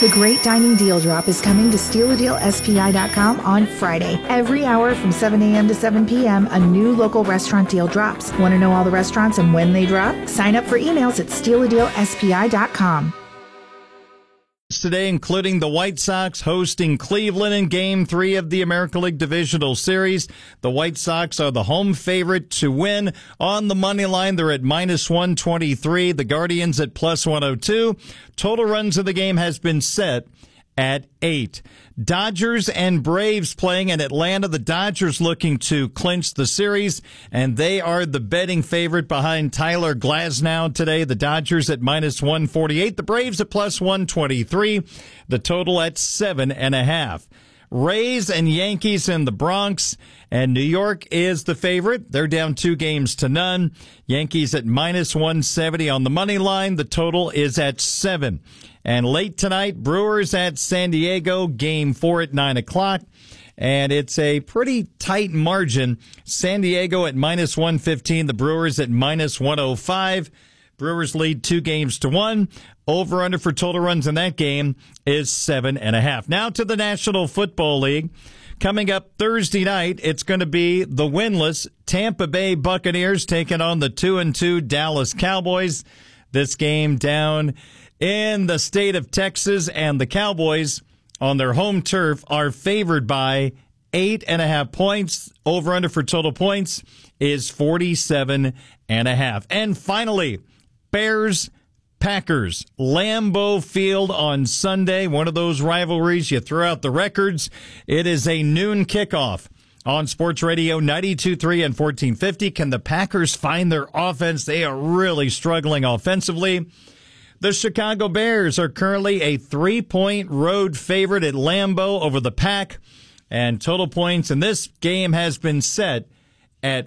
The Great Dining Deal Drop is coming to StealADealSPI.com on Friday. Every hour from 7 a.m. to 7 p.m., a new local restaurant deal drops. Want to know all the restaurants and when they drop? Sign up for emails at StealADealSPI.com. Today, including the White Sox hosting Cleveland in Game 3 of the American League Divisional Series. The White Sox are the home favorite to win. On the money line, they're at minus 123. The Guardians at plus 102. Total runs of the game has been set at 8. Dodgers and Braves playing in Atlanta. The Dodgers looking to clinch the series, and they are the betting favorite behind Tyler Glasnow today. The Dodgers at minus 148. The Braves at plus 123. The total at 7.5. Rays and Yankees in the Bronx, and New York is the favorite. They're down 2-0. Yankees at minus 170 on the money line. The total is at 7. And late tonight, Brewers at San Diego, Game 4 at 9 o'clock. And it's a pretty tight margin. San Diego at minus 115, the Brewers at minus 105. Brewers lead 2-1. Over-under for total runs in that game is 7.5. Now to the National Football League. Coming up Thursday night, it's going to be the winless Tampa Bay Buccaneers taking on the 2-2 Dallas Cowboys. This game down in the state of Texas, and the Cowboys on their home turf are favored by 8.5 points. Over-under for total points is 47.5. And finally, Bears-Packers, Lambeau Field on Sunday. One of those rivalries, you throw out the records. It is a noon kickoff on Sports Radio 92.3 and 1450. Can the Packers find their offense? They are really struggling offensively. The Chicago Bears are currently a 3-point road favorite at Lambeau over the Pack, and total points in this game has been set at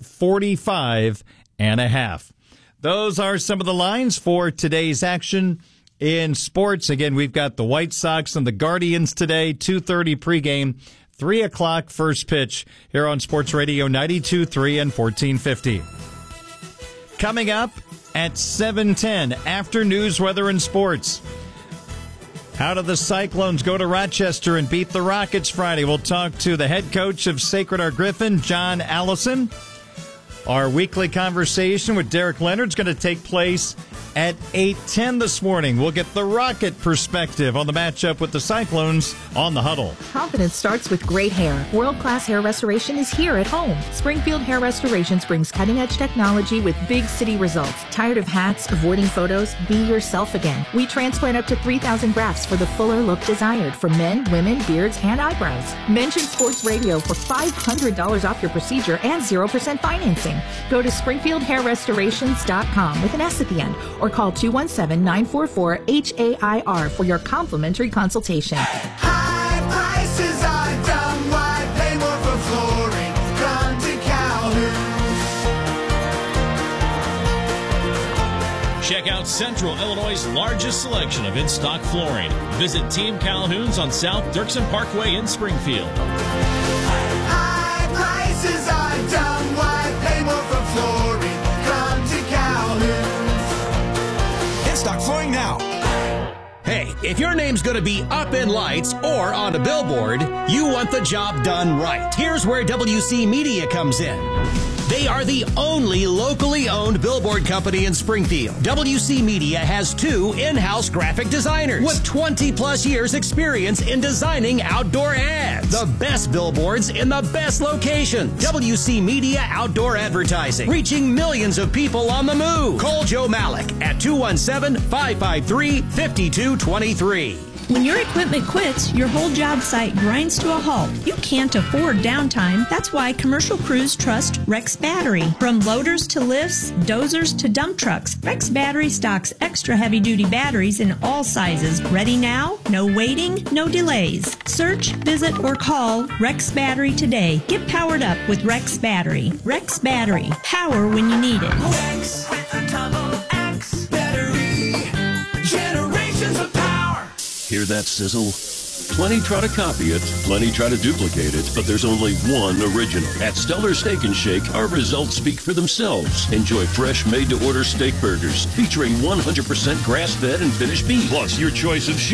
45.5. Those are some of the lines for today's action in sports. Again, we've got the White Sox and the Guardians today, 2:30 pregame, 3 o'clock first pitch here on Sports Radio 92.3 and 1450. Coming up at 7:10, after news, weather, and sports. How do the Cyclones go to Rochester and beat the Rockets Friday? We'll talk to the head coach of Sacred Heart Griffin, John Allison. Our weekly conversation with Derek Leonard is going to take place at 8:10 this morning. We'll get the Rocket perspective on the matchup with the Cyclones on The Huddle. Confidence starts with great hair. World-class hair restoration is here at home. Springfield Hair Restorations brings cutting-edge technology with big city results. Tired of hats, avoiding photos? Be yourself again. We transplant up to 3,000 grafts for the fuller look desired for men, women, beards, and eyebrows. Mention Sports Radio for $500 off your procedure and 0% financing. Go to SpringfieldHairRestorations.com with an S at the end, or call 217-944-HAIR for your complimentary consultation. High prices are dumb. Why pay more for flooring? Come to Calhoun. Check out Central Illinois' largest selection of in-stock flooring. Visit Team Calhoun's on South Dirksen Parkway in Springfield. High prices are dumb. Why pay more for flooring? Come to Calhoun. In-stock flooring now. Hey, if your name's going to be up in lights or on a billboard, you want the job done right. Here's where WC Media comes in. They are the only locally owned billboard company in Springfield. WC Media has 2 in-house graphic designers with 20-plus years experience in designing outdoor ads. The best billboards in the best locations. WC Media Outdoor Advertising, reaching millions of people on the move. Call Joe Malik at 217-553-5223. When your equipment quits, your whole job site grinds to a halt. You can't afford downtime. That's why commercial crews trust Rex Battery. From loaders to lifts, dozers to dump trucks, Rex Battery stocks extra heavy-duty batteries in all sizes. Ready now? No waiting, no delays. Search, visit, or call Rex Battery today. Get powered up with Rex Battery. Rex Battery. Power when you need it. Rex with a double X battery. Generations of power. Hear that sizzle? Plenty try to copy it, plenty try to duplicate it, but there's only one original. At Stellar Steak and Shake, our results speak for themselves. Enjoy fresh, made-to-order steak burgers featuring 100% grass-fed and finished beef, plus your choice of